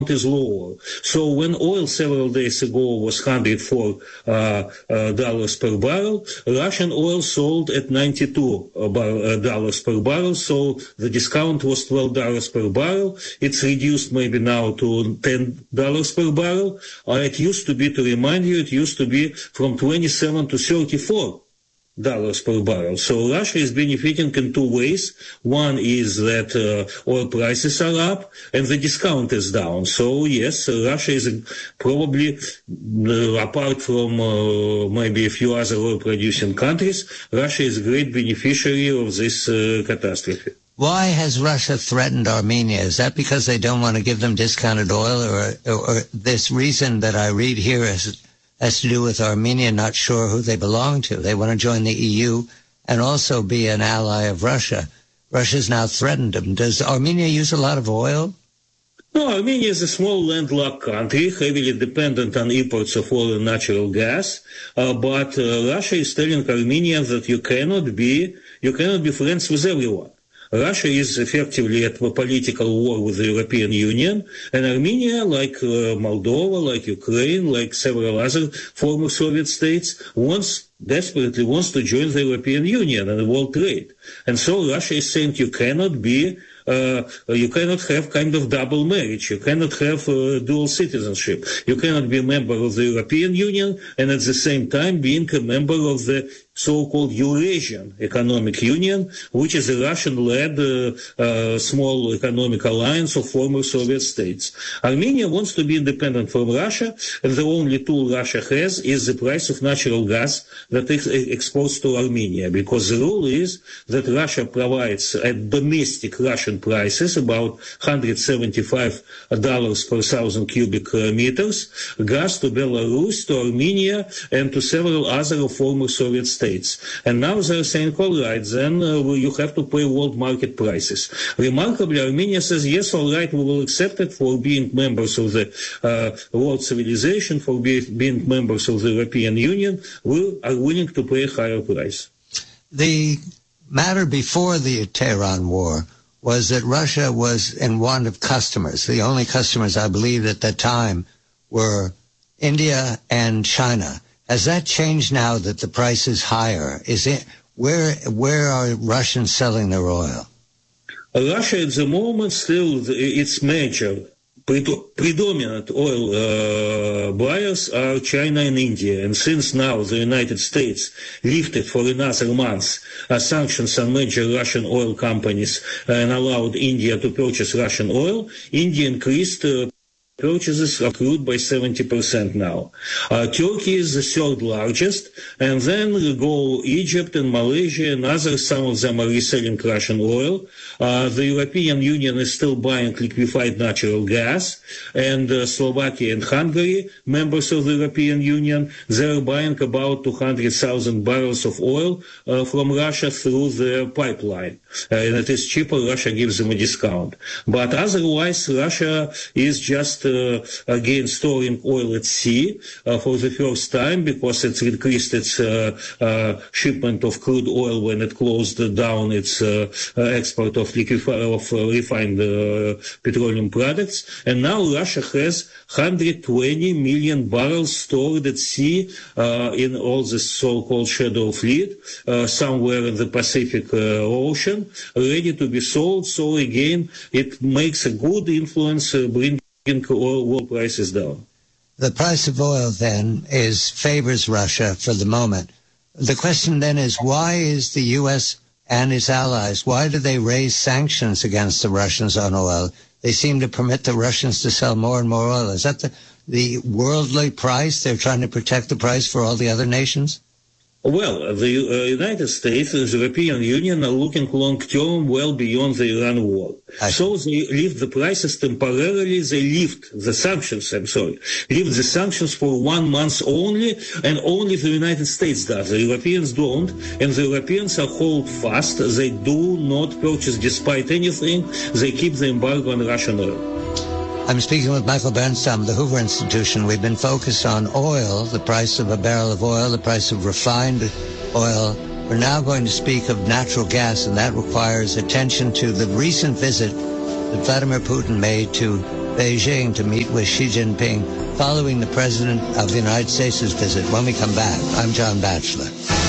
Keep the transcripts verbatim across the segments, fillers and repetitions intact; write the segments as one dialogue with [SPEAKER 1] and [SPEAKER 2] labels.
[SPEAKER 1] is lower. So when oil several days ago was one hundred four uh, uh, dollars per barrel, Russian oil sold at ninety-two dollars per barrel. So the discount was twelve dollars per barrel. It's reduced maybe now to ten dollars per barrel. Uh, it used to be, to remind you, it used to be from twenty-seven to thirty-four dollars per barrel. So Russia is benefiting in two ways. One is that uh, oil prices are up and the discount is down. So yes, Russia is probably, uh, apart from uh, maybe a few other oil producing countries, Russia is a great beneficiary of this uh, catastrophe.
[SPEAKER 2] Why has Russia threatened Armenia? Is that because they don't want to give them discounted oil, or, or, or this reason that I read here is has to do with Armenia not sure who they belong to? They want to join the E U and also be an ally of Russia. Russia's now threatened them. Does Armenia use a lot of oil?
[SPEAKER 1] No, Armenia is a small landlocked country, heavily dependent on imports of oil and natural gas. Uh, but uh, Russia is telling Armenia that you cannot be, you cannot be friends with everyone. Russia is effectively at a political war with the European Union, and Armenia, like uh, Moldova, like Ukraine, like several other former Soviet states, wants desperately wants to join the European Union and the world trade. And so Russia is saying you cannot be, uh, you cannot have kind of double marriage. You cannot have uh, dual citizenship. You cannot be a member of the European Union and at the same time being a member of the so-called Eurasian Economic Union, which is a Russian-led uh, uh, small economic alliance of former Soviet states. Armenia wants to be independent from Russia, and the only tool Russia has is the price of natural gas that is exposed to Armenia, because the rule is that Russia provides at domestic Russian prices about one hundred seventy-five dollars per thousand cubic meters gas to Belarus, to Armenia, and to several other former Soviet states. And now they're saying, all right, then uh, you have to pay world market prices. Remarkably, Armenia says, yes, all right, we will accept it for being members of the uh, world civilization, for be, being members of the European Union. We are willing to pay a higher price.
[SPEAKER 2] The matter before the Tehran war was that Russia was in want of customers. The only customers, I believe, at that time were India and China. Has that changed now that the price is higher? Is it where where are Russians selling their oil?
[SPEAKER 1] Russia at the moment still its major predominant oil uh, buyers are China and India. And since now the United States lifted for another month uh, sanctions on major Russian oil companies and allowed India to purchase Russian oil, India increased uh, purchases of crude by seventy percent now. Uh, Turkey is the third largest, and then go Egypt and Malaysia and others. Some of them are reselling Russian oil. Uh, the European Union is still buying liquefied natural gas, and uh, Slovakia and Hungary, members of the European Union, they're buying about two hundred thousand barrels of oil uh, from Russia through the pipeline. Uh, and it is cheaper, Russia gives them a discount. But otherwise, Russia is just uh, again storing oil at sea uh, for the first time, because it's increased its uh, uh, shipment of crude oil when it closed down its uh, uh, export of, liquefi- of uh, refined uh, petroleum products. And now Russia has one hundred twenty million barrels stored at sea uh, in all this so-called shadow fleet, uh, somewhere in the Pacific uh, Ocean, ready to be sold. So again, it makes a good influence, uh, bringing oil, oil prices down.
[SPEAKER 2] The price of oil then is favors Russia for the moment. The question then is, why is the U S and its allies, why do they raise sanctions against the Russians on oil? They seem to permit the Russians to sell more and more oil. Is that the, the worldly price? They're trying to protect the price for all the other nations?
[SPEAKER 1] Well, the uh, United States and the European Union are looking long-term, well beyond the Iran war. I so they lift the prices temporarily. They lift the sanctions, I'm sorry, lift the sanctions for one month only, and only the United States does. The Europeans don't, and the Europeans are hold fast. They do not purchase despite anything. They keep the embargo on Russian oil.
[SPEAKER 2] I'm speaking with Michael Bernstein of the Hoover Institution. We've been focused on oil, the price of a barrel of oil, the price of refined oil. We're now going to speak of natural gas, and that requires attention to the recent visit that Vladimir Putin made to Beijing to meet with Xi Jinping following the President of the United States' visit. When we come back, I'm John Batchelor.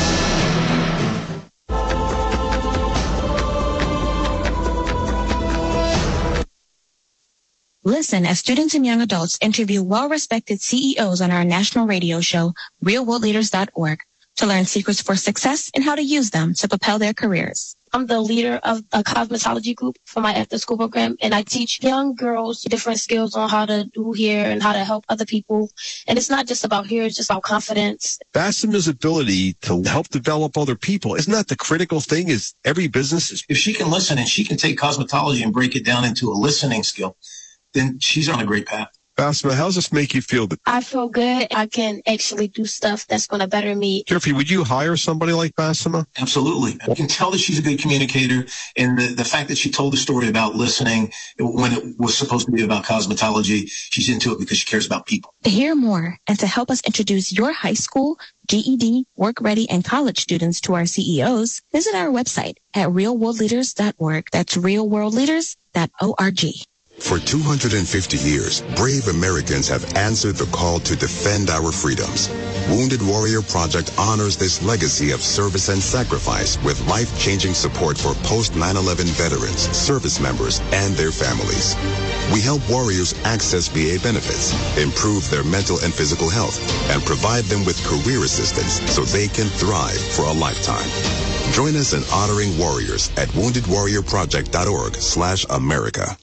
[SPEAKER 3] Listen as students and young adults interview well-respected C E Os on our national radio show, real world leaders dot org, to learn secrets for success and how to use them to propel their careers.
[SPEAKER 4] I'm the leader of a cosmetology group for my after-school program, and I teach young girls different skills on how to do hair and how to help other people. And it's not just about hair, it's just about confidence.
[SPEAKER 5] Bassema's ability to help develop other people, isn't that the critical thing? Is every business is...
[SPEAKER 6] If she can listen and she can take cosmetology and break it down into a listening skill, then she's on a great path.
[SPEAKER 5] Bassema, how does this make you feel? That
[SPEAKER 4] I feel good. I can actually do stuff that's going to better me.
[SPEAKER 5] Jeffrey, would you hire somebody like Bassema?
[SPEAKER 6] Absolutely. I can tell that she's a good communicator, and the, the fact that she told the story about listening when it was supposed to be about cosmetology, she's into it because she cares about people.
[SPEAKER 3] To hear more and to help us introduce your high school, G E D, work-ready, and college students to our C E Os, visit our website at real world leaders dot org. That's real world leaders dot org.
[SPEAKER 7] For two hundred fifty years, brave Americans have answered the call to defend our freedoms. Wounded Warrior Project honors this legacy of service and sacrifice with life-changing support for post nine eleven veterans, service members, and their families. We help warriors access V A benefits, improve their mental and physical health, and provide them with career assistance so they can thrive for a lifetime. Join us in honoring warriors at wounded warrior project dot org slash America.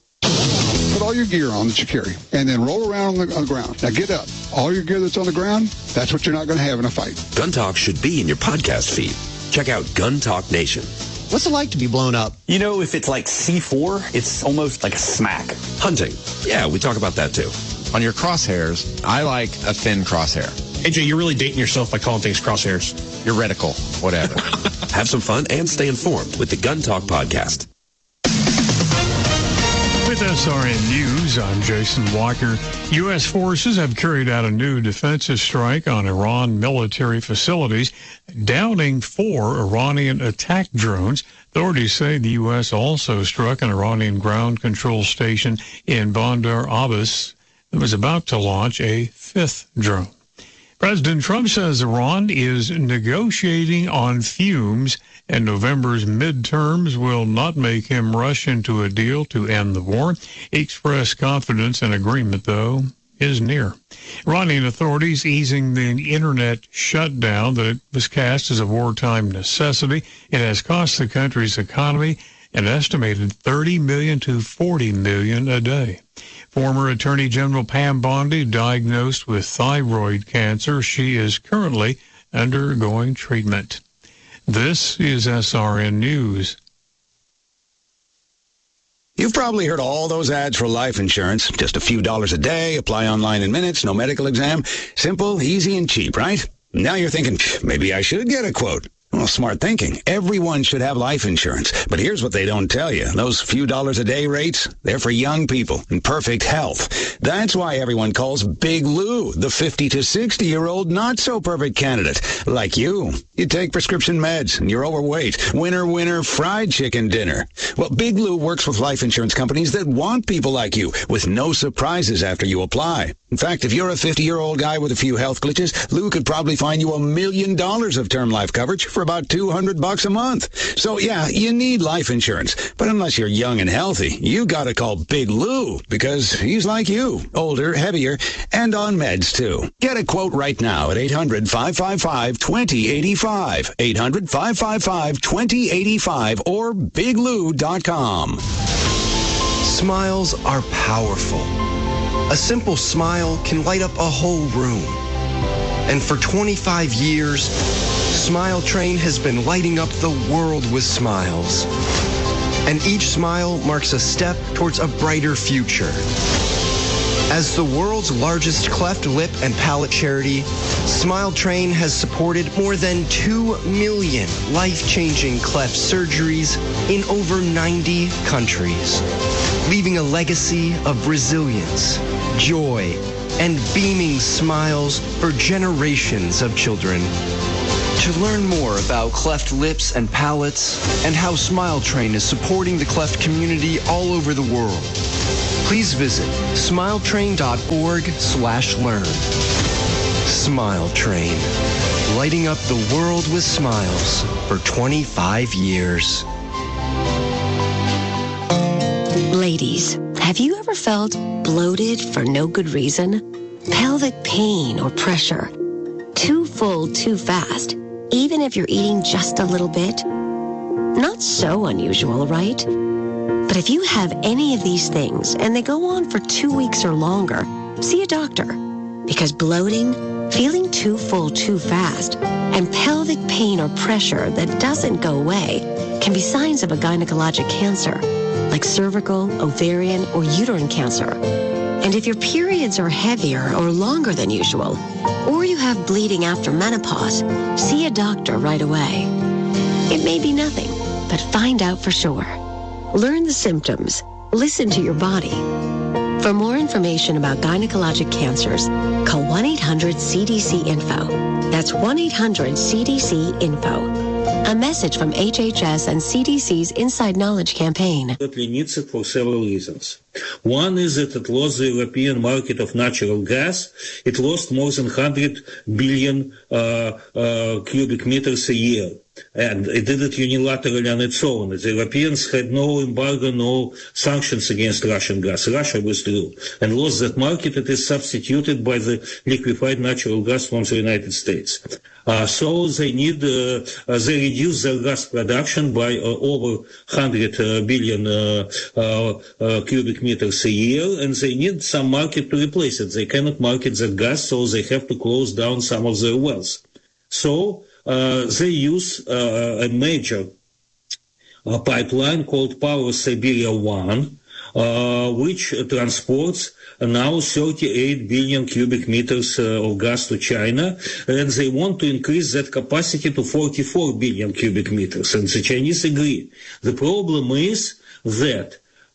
[SPEAKER 8] Put all your gear on that you carry, and then roll around on the, on the ground. Now get up. All your gear that's on the ground, that's what you're not going to have in a fight.
[SPEAKER 9] Gun Talk should be in your podcast feed. Check out Gun Talk Nation.
[SPEAKER 10] What's it like to be blown up?
[SPEAKER 11] You know, if it's like C four, it's almost like a smack.
[SPEAKER 9] Hunting. Yeah, we talk about that too.
[SPEAKER 12] On your crosshairs, I like a thin crosshair.
[SPEAKER 13] A J, you're really dating yourself by calling things crosshairs.
[SPEAKER 12] Your reticle, whatever.
[SPEAKER 9] Have some fun and stay informed with the Gun Talk podcast.
[SPEAKER 14] With S R N News, I'm Jason Walker. U S forces have carried out a new defensive strike on Iran military facilities, downing four Iranian attack drones. Authorities say the U S also struck an Iranian ground control station in Bandar Abbas that was about to launch a fifth drone. President Trump says Iran is negotiating on fumes, and November's midterms will not make him rush into a deal to end the war. He expressed confidence an agreement, though, is near. Iranian authorities easing the internet shutdown that was cast as a wartime necessity. It has cost the country's economy an estimated thirty million to forty million a day. Former Attorney General Pam Bondi diagnosed with thyroid cancer. She is currently undergoing treatment. This is S R N News.
[SPEAKER 15] You've probably heard all those ads for life insurance. Just a few dollars a day, apply online in minutes, no medical exam. Simple, easy, and cheap, right? Now you're thinking, maybe I should get a quote. Well, smart thinking. Everyone should have life insurance. But here's what they don't tell you. Those few dollars a day rates, they're for young people in perfect health. That's why everyone calls Big Lou the fifty to sixty-year-old not-so-perfect candidate. Like you. You take prescription meds and you're overweight. Winner, winner, fried chicken dinner. Well, Big Lou works with life insurance companies that want people like you with no surprises after you apply. In fact, if you're a fifty-year-old guy with a few health glitches, Lou could probably find you a million dollars of term life coverage for about two hundred bucks a month. So yeah, you need life insurance. But unless you're young and healthy, you gotta call Big Lou because he's like you, older, heavier, and on meds too. Get a quote right now at eight hundred, five five five, two zero eight five, eight hundred, five five five, two zero eight five, or big lou dot com.
[SPEAKER 16] Smiles are powerful. A simple smile can light up a whole room. And for twenty-five years, Smile Train has been lighting up the world with smiles. And each smile marks a step towards a brighter future. As the world's largest cleft lip and palate charity, Smile Train has supported more than two million life-changing cleft surgeries in over ninety countries, leaving a legacy of resilience, joy, and beaming smiles for generations of children. To learn more about cleft lips and palates and how Smile Train is supporting the cleft community all over the world, please visit smiletrain.org slash learn. Smile Train, lighting up the world with smiles for twenty-five years.
[SPEAKER 17] Ladies, have you ever felt bloated for no good reason? Pelvic pain or pressure? Too full too fast, even if you're eating just a little bit? Not so unusual, right? But if you have any of these things and they go on for two weeks or longer, see a doctor. Because bloating, feeling too full too fast, and pelvic pain or pressure that doesn't go away can be signs of a gynecologic cancer, like cervical, ovarian, or uterine cancer. And if your periods are heavier or longer than usual, or you have bleeding after menopause, see a doctor right away. It may be nothing, but find out for sure. Learn the symptoms. Listen to your body. For more information about gynecologic cancers, call one eight hundred C D C info. That's one eight hundred C D C info. A message from H H S and C D C's Inside Knowledge campaign.
[SPEAKER 1] It needs it for several reasons. One is that it lost the European market of natural gas. It lost more than one hundred billion uh, uh, cubic meters a year. And it did it unilaterally on its own. The Europeans had no embargo, no sanctions against Russian gas. Russia withdrew and lost that market. It is substituted by the liquefied natural gas from the United States. Uh, so they need, uh, uh, they reduce their gas production by uh, over one hundred uh, billion uh, uh, uh, cubic meters a year, and they need some market to replace it. They cannot market that gas, so they have to close down some of their wells. So uh, they use uh, a major uh, pipeline called Power Siberia one, uh, which transports now thirty-eight billion cubic meters uh, of gas to China, and they want to increase that capacity to forty-four billion cubic meters, and the Chinese agree. The problem is that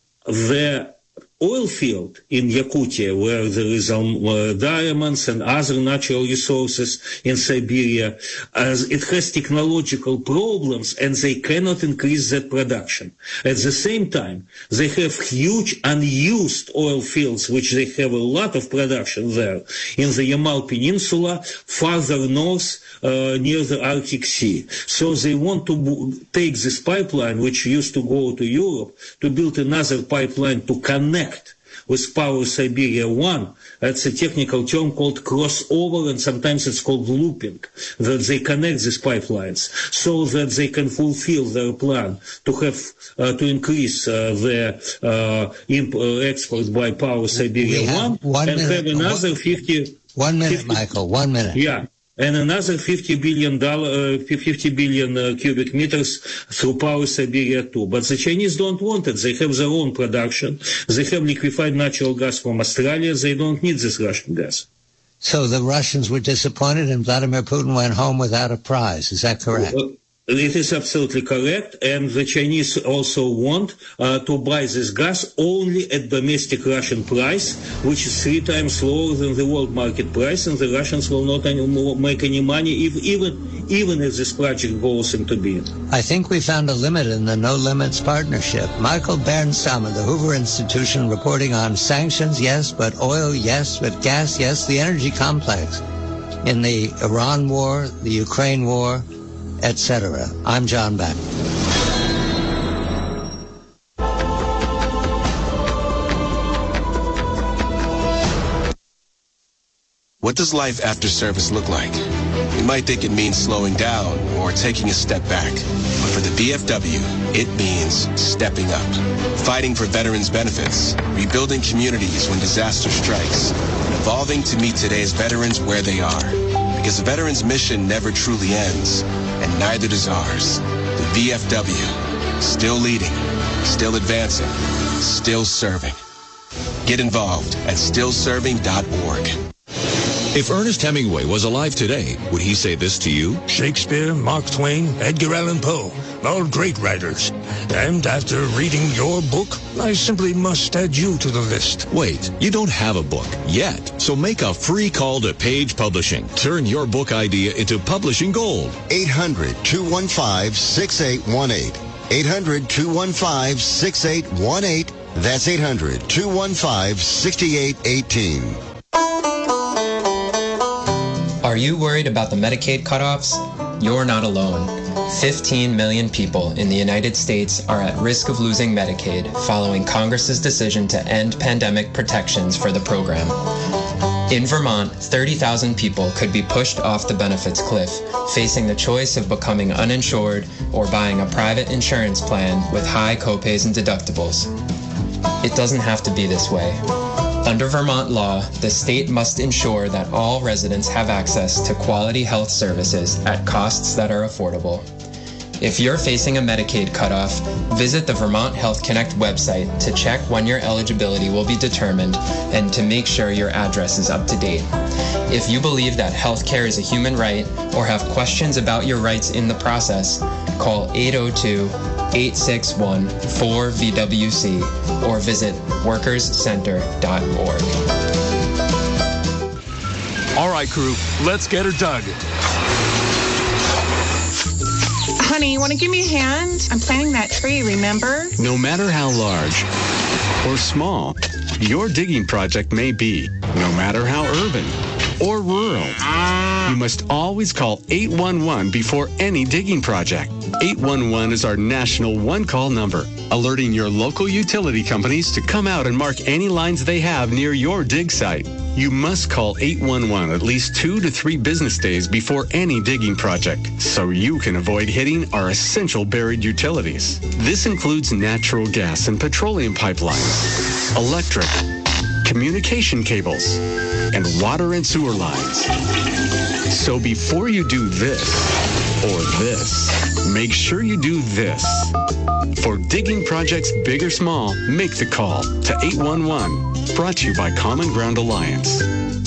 [SPEAKER 1] the oil field in Yakutia, where there is um, uh, diamonds and other natural resources in Siberia, as it has technological problems and they cannot increase that production. At the same time, they have huge unused oil fields, which they have a lot of production there in the Yamal Peninsula, farther north, uh, near the Arctic Sea. So they want to b- take this pipeline, which used to go to Europe, to build another pipeline to connect with Power Siberia one. That's a technical term called crossover, and sometimes it's called looping, that they connect these pipelines so that they can fulfill their plan to have uh, to increase uh, their uh, imp- uh, exports by Power Siberia one,
[SPEAKER 2] one
[SPEAKER 1] and
[SPEAKER 2] minute,
[SPEAKER 1] have another
[SPEAKER 2] one,
[SPEAKER 1] fifty.
[SPEAKER 2] One minute,
[SPEAKER 1] fifty,
[SPEAKER 2] Michael. One minute.
[SPEAKER 1] Yeah. And another fifty billion dollar, uh, fifty billion uh, cubic meters through Power Siberia two. But the Chinese don't want it. They have their own production. They have liquefied natural gas from Australia. They don't need this Russian gas.
[SPEAKER 2] So the Russians were disappointed and Vladimir Putin went home without a prize. Is that correct?
[SPEAKER 1] Uh, It is absolutely correct, and the Chinese also want uh, to buy this gas only at domestic Russian price, which is three times lower than the world market price, and the Russians will not any more make any money if, even even if this project goes into being.
[SPEAKER 2] I think we found a limit in the No Limits partnership. Michael Bernstam of the Hoover Institution reporting on sanctions, yes, but oil, yes, but gas, yes, the energy complex in the Iran war, the Ukraine war, et cetera. I'm John Beck.
[SPEAKER 18] What does life after service look like? You might think it means slowing down or taking a step back. But for the V F W, it means stepping up. Fighting for veterans' benefits, rebuilding communities when disaster strikes, and evolving to meet today's veterans where they are. Because the veterans' mission never truly ends, and neither does ours. The V F W, still leading, still advancing, still serving. Get involved at still serving dot org.
[SPEAKER 9] If Ernest Hemingway was alive today, would he say this to you?
[SPEAKER 19] Shakespeare, Mark Twain, Edgar Allan Poe, all great writers. And after reading your book, I simply must add you to the list.
[SPEAKER 9] Wait, you don't have a book yet. So make a free call to Page Publishing. Turn your book idea into publishing gold.
[SPEAKER 20] eight hundred, two one five, six eight one eight. eight hundred, two one five, six eight one eight.
[SPEAKER 7] That's eight hundred, two one five, six eight one eight.
[SPEAKER 20] Are you worried about the Medicaid cutoffs? You're not alone. fifteen million people in the United States are at risk of losing Medicaid following Congress's decision to end pandemic protections for the program. In Vermont, thirty thousand people could be pushed off the benefits cliff, facing the choice of becoming uninsured or buying a private insurance plan with high copays and deductibles. It doesn't have to be this way. Under Vermont law, the state must ensure that all residents have access to quality health services at costs that are affordable. If you're facing a Medicaid cutoff, visit the Vermont Health Connect website to check when your eligibility will be determined and to make sure your address is up to date. If you believe that healthcare is a human right or have questions about your rights in the process, call eight oh two, eight six one, four V W C or visit workers center dot org.
[SPEAKER 21] All right, crew, let's get her dug.
[SPEAKER 22] Honey, you want to give me a hand? I'm planting that tree, remember?
[SPEAKER 23] No matter how large or small your digging project may be, no matter how urban or rural, you must always call eight one one before any digging project. eight one one is our national one-call number, alerting your local utility companies to come out and mark any lines they have near your dig site. You must call eight one one at least two to three business days before any digging project, so you can avoid hitting our essential buried utilities. This includes natural gas and petroleum pipelines, electric, communication cables, and water and sewer lines. So before you do this or this, make sure you do this. For digging projects big or small, make the call to eight one one. Brought to you by Common Ground Alliance.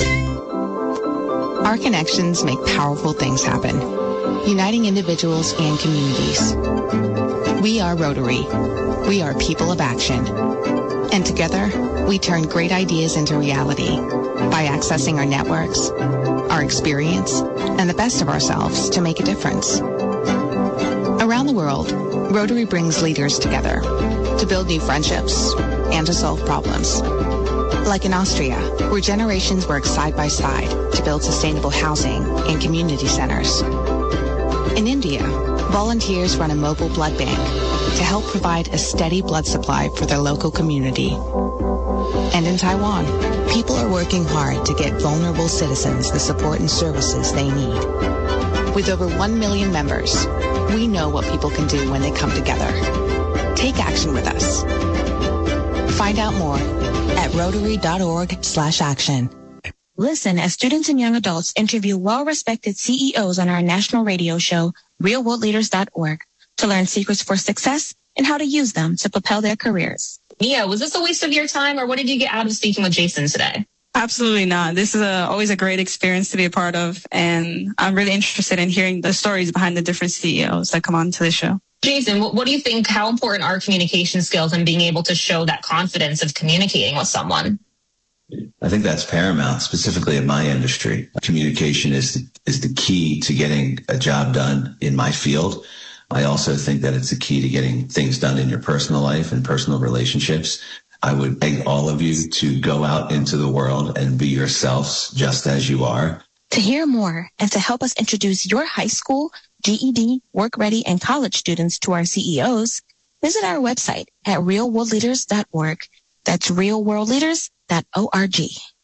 [SPEAKER 24] Our connections make powerful things happen, uniting individuals and communities. We are Rotary. We are people of action. And together, we turn great ideas into reality by accessing our networks, our experience, and the best of ourselves to make a difference. Around the world, Rotary brings leaders together to build new friendships and to solve problems. Like in Austria, where generations work side by side to build sustainable housing and community centers. In India, volunteers run a mobile blood bank to help provide a steady blood supply for their local community. And in Taiwan, people are working hard to get vulnerable citizens the support and services they need. With over one million members, we know what people can do when they come together. Take action with us. Find out more at rotary.org slash action.
[SPEAKER 3] Listen as students and young adults interview well-respected C E Os on our national radio show, real world leaders dot org, to learn secrets for success and how to use them to propel their careers.
[SPEAKER 25] Mia, was this a waste of your time, or what did you get out of speaking with Jason today?
[SPEAKER 26] Absolutely not. This is a, always a great experience to be a part of, and I'm really interested in hearing the stories behind the different C E Os that come on to the show.
[SPEAKER 25] Jason, what, what do you think, how important are communication skills and being able to show that confidence of communicating with someone?
[SPEAKER 27] I think that's paramount, specifically in my industry. Communication is the, is the key to getting a job done in my field. I also think that it's the key to getting things done in your personal life and personal relationships. I would beg all of you to go out into the world and be yourselves just as you are.
[SPEAKER 3] To hear more and to help us introduce your high school, G E D, work ready, and college students to our C E Os, visit our website at real world leaders dot org. That's real world leaders dot org.